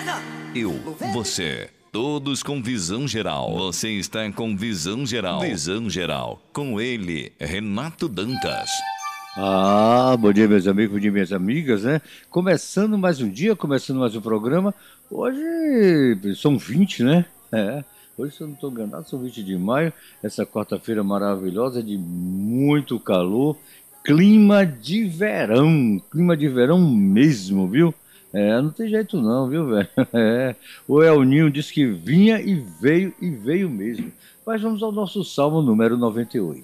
Eu, você, todos com visão geral. Você está com visão geral. Visão geral. Com ele, Renato Dantas. Bom dia, meus amigos, bom dia, minhas amigas, né? Começando mais um dia, começando mais um programa. Hoje são 20, né? Hoje, se eu não estou enganado, são 20 de maio. Essa quarta-feira maravilhosa, de muito calor. Clima de verão mesmo, viu? Não tem jeito não, viu, velho? O El Ninho disse que vinha e veio mesmo. Mas vamos ao nosso salmo número 98.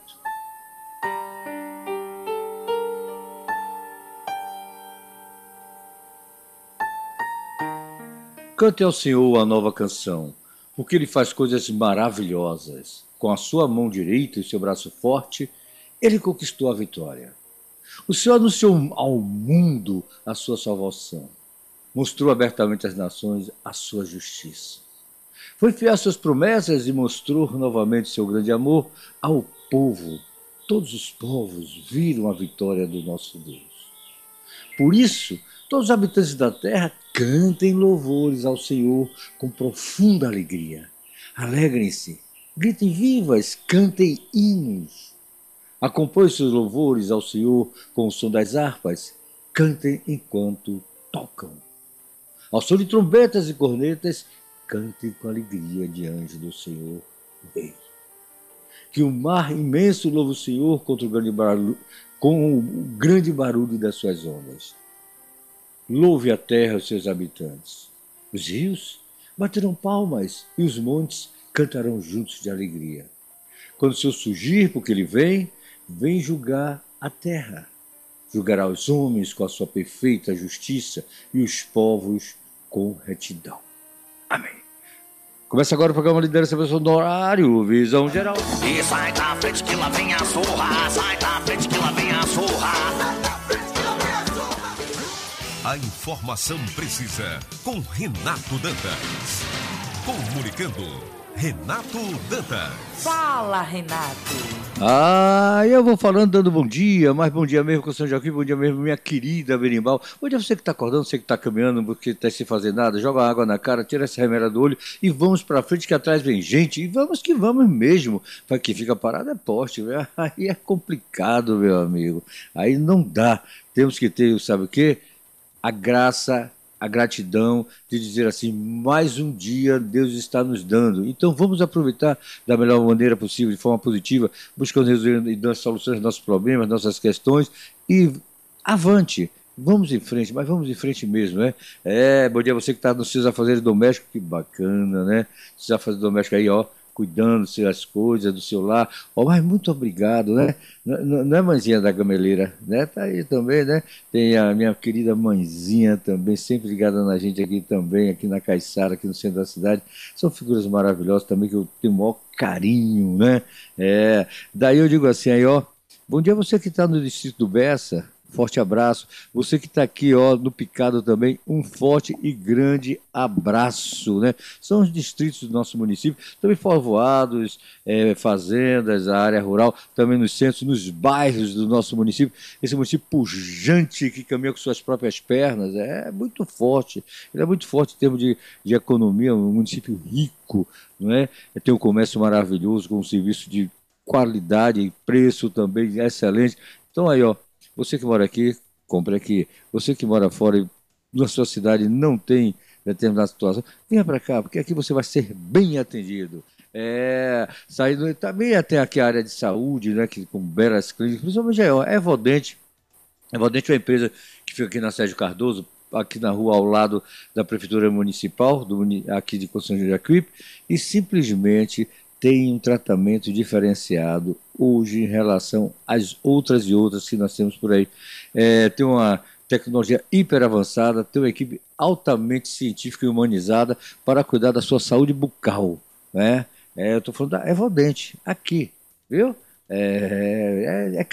Cante ao Senhor a nova canção, porque Ele faz coisas maravilhosas. Com a sua mão direita e seu braço forte, Ele conquistou a vitória. O Senhor anunciou ao mundo a sua salvação. Mostrou abertamente às nações a sua justiça. Foi fiel às suas promessas e mostrou novamente seu grande amor ao povo. Todos os povos viram a vitória do nosso Deus. Por isso, todos os habitantes da terra cantem louvores ao Senhor com profunda alegria. Alegrem-se, gritem vivas, cantem hinos. Acompanhem seus louvores ao Senhor com o som das harpas. Cantem enquanto tocam. Ao som de trombetas e cornetas, cantem com alegria diante do Senhor, o Rei. Que o mar imenso louve o Senhor contra com o grande barulho das suas ondas. Louve a terra os seus habitantes. Os rios baterão palmas e os montes cantarão juntos de alegria. Quando o Senhor surgir, porque Ele vem julgar a terra. Julgará os homens com a sua perfeita justiça e os povos com retidão. Amém. Começa agora o programa Liderança Pessoal do Horário, Visão Geral. E sai da frente que lá vem a zorra, sai da frente que lá vem a zorra. A informação precisa com Renato Dantas. Comunicando, Renato Dantas. Fala, Renato. Eu vou falando, dando bom dia, mas bom dia mesmo com o São Joaquim, bom dia mesmo minha querida Berimbau. Bom dia você que está acordando, você que está caminhando, porque está sem fazer nada, joga água na cara, tira essa remera do olho e vamos para frente que atrás vem gente, e vamos que vamos mesmo. Para quem fica parado é poste, véio. Aí é complicado, meu amigo, aí não dá, temos que ter, sabe o quê? A graça, a gratidão de dizer assim, mais um dia Deus está nos dando. Então vamos aproveitar da melhor maneira possível, de forma positiva, buscando resolver as soluções dos nossos problemas, nossas questões e avante. Vamos em frente, mas vamos em frente mesmo, né? Bom dia a você que está nos seus afazeres domésticos, que bacana, né? Seus afazeres domésticos aí, ó, cuidando das coisas, do seu lar. Mas muito obrigado, né? Não é mãezinha da gameleira, né? Tá aí também, né? Tem a minha querida mãezinha também, sempre ligada na gente aqui também, aqui na Caiçara, aqui no centro da cidade. São figuras maravilhosas também, que eu tenho o maior carinho, né? Daí eu digo assim, aí, ó, bom dia a você que está no distrito do Bessa. Forte abraço. Você que está aqui, ó, no Picado também, um forte e grande abraço, né? São os distritos do nosso município, também povoados, fazendas, a área rural, também nos centros, nos bairros do nosso município. Esse município pujante que caminha com suas próprias pernas, é muito forte. Ele é muito forte em termos de economia, um município rico, não é? Tem um comércio maravilhoso, com um serviço de qualidade e preço também excelente. Então aí, ó, você que mora aqui, compre aqui. Você que mora fora e na sua cidade não tem determinada situação, venha para cá, porque aqui você vai ser bem atendido. Saindo também até aqui a área de saúde, né, que, com belas clínicas, principalmente a Evodente. A Evodente é uma empresa que fica aqui na Sérgio Cardoso, aqui na rua ao lado da Prefeitura Municipal, aqui de São Jacuípe, e simplesmente tem um tratamento diferenciado hoje em relação às outras e outras que nós temos por aí. Tem uma tecnologia hiper avançada, tem uma equipe altamente científica e humanizada para cuidar da sua saúde bucal, né? Eu estou falando da Evodente, aqui, viu? É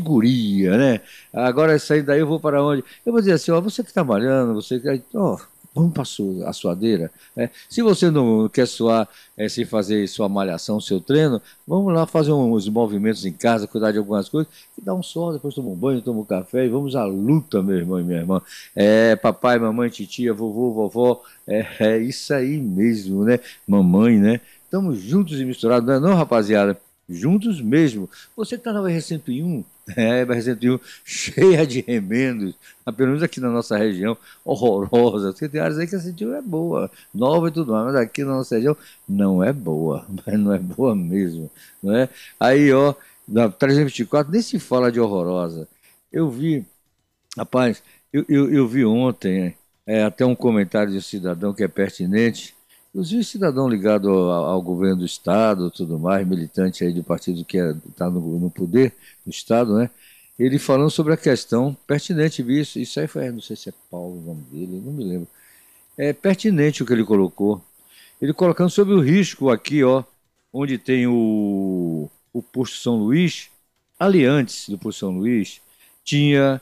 categoria, né? Agora, saindo daí, eu vou para onde? Eu vou dizer assim, ó, você que está malhando, você que... Vamos para a suadeira. Se você não quer suar sem fazer sua malhação, seu treino, vamos lá fazer uns movimentos em casa, cuidar de algumas coisas, e dá um sol, depois toma um banho, toma um café e vamos à luta, meu irmão e minha irmã. Papai, mamãe, titia, vovô, vovó, é isso aí mesmo, né? Mamãe, né? Estamos juntos e misturados, não é não, rapaziada? Juntos mesmo. Você que está na BR-101, BR-101 cheia de remendos, pelo menos aqui na nossa região, horrorosa. Porque tem áreas aí que a 101 é boa, nova e tudo mais, mas aqui na nossa região não é boa, mas não é boa mesmo, não é? Aí, ó, na 324 nem se fala de horrorosa. Eu vi, rapaz, eu vi ontem até um comentário de um cidadão que é pertinente. Inclusive, cidadão ligado ao governo do Estado, tudo mais, militante aí do partido que está no poder do Estado, né? Ele falando sobre a questão pertinente, isso aí foi, não sei se é Paulo o nome dele, não me lembro. É pertinente o que ele colocou. Ele colocando sobre o risco aqui, ó, onde tem o posto São Luís, ali antes do posto São Luís, tinha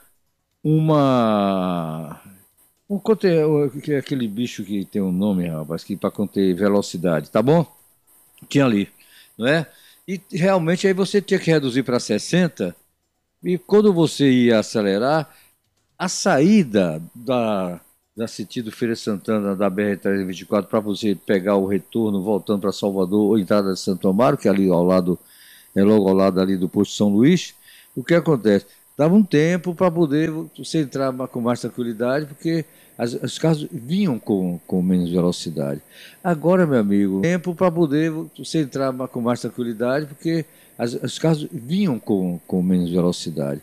que é aquele bicho que tem um nome, rapaz, que para conter velocidade, tá bom? Tinha ali, não é? E realmente aí você tinha que reduzir para 60, e quando você ia acelerar, a saída da sentido Feira Santana, da BR-324, para você pegar o retorno, voltando para Salvador, ou entrada de Santo Amaro, que é ali ao lado, logo ao lado ali do posto São Luís, o que acontece? Dava um tempo para poder você entrar com mais tranquilidade, porque os carros vinham com menos velocidade. Agora, meu amigo, tempo para poder você entrar com mais tranquilidade, porque os carros vinham com menos velocidade.